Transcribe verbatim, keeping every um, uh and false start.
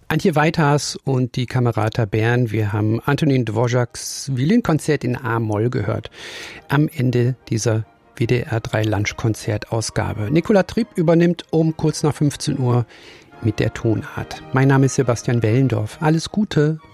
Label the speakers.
Speaker 1: Antje Weithas und die Camerata Bern. Wir haben Antonin Dvořáks Violinkonzert in A-Moll gehört. Am Ende dieser W D R drei Lunchkonzertausgabe. Nicola Trieb übernimmt um kurz nach fünfzehn Uhr mit der Tonart. Mein Name ist Sebastian Wellendorf. Alles Gute.